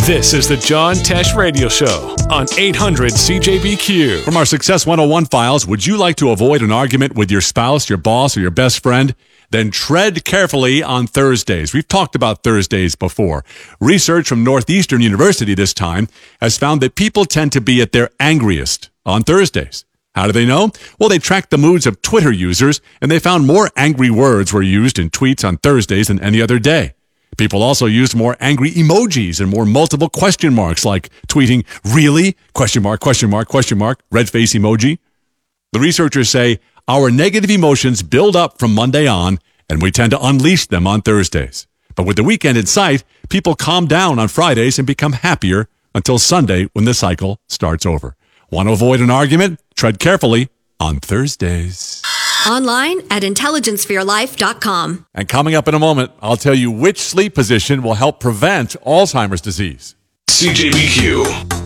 This is the John Tesh Radio Show on 800 CJBQ. From our Success 101 files, would you like to avoid an argument with your spouse, your boss, or your best friend? Then tread carefully on Thursdays. We've talked about Thursdays before. Research from Northeastern University this time has found that people tend to be at their angriest on Thursdays. How do they know? Well, they tracked the moods of Twitter users, and they found more angry words were used in tweets on Thursdays than any other day. People also used more angry emojis and more multiple question marks, like tweeting, "Really?" Question mark, question mark, question mark, red face emoji. The researchers say our negative emotions build up from Monday on, and we tend to unleash them on Thursdays. But with the weekend in sight, people calm down on Fridays and become happier until Sunday when the cycle starts over. Want to avoid an argument? Tread carefully on Thursdays. Online at intelligenceforyourlife.com. And coming up in a moment, I'll tell you which sleep position will help prevent Alzheimer's disease. CJBQ.